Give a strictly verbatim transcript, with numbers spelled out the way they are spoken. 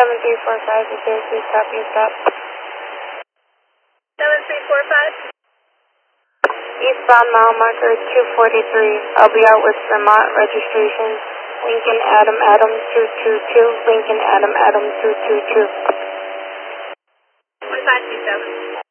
seven three four five to Syracuse, copy and stop. seven three four five. Eastbound mile marker two forty-three. I'll be out with Vermont registration. Lincoln Adam Adam two two two. Lincoln Adam Adam two two two. one five two seven.